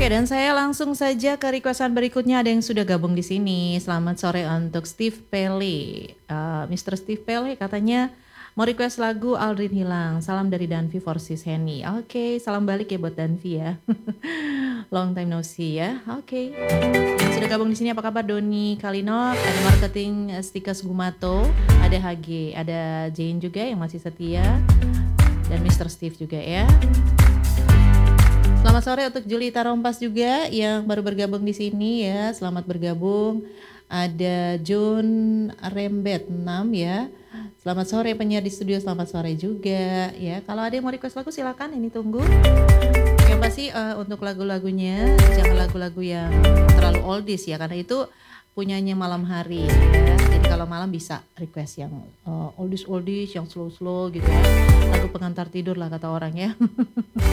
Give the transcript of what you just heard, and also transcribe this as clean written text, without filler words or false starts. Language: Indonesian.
Oke, dan saya langsung saja ke requestan berikutnya. Ada yang sudah gabung di sini. Selamat sore untuk Steve Pele. Mr. Steve Pele katanya mau request lagu Aldrin Hilang. Salam dari Danvi versus Henny. Oke, salam balik ya buat Danvi ya. Long time no see ya. Oke. Yang sudah gabung di sini apa kabar? Doni Kalinot, ada marketing Stikas Gumato, ada HG, ada Jane juga yang masih setia, dan Mr. Steve juga ya. Selamat sore untuk Julita Rompas juga yang baru bergabung di sini ya. Selamat bergabung. Ada John Rembet 6 ya. Selamat sore penyiar di studio, selamat sore juga ya. Kalau ada yang mau request lagu silakan, ini tunggu. Yang pasti untuk lagu-lagunya jangan lagu-lagu yang terlalu oldies ya, karena itu punyanya malam hari ya. Jadi kalau malam bisa request yang oldies yang slow-slow gitu ya. Lagu pengantar tidur lah kata orang ya.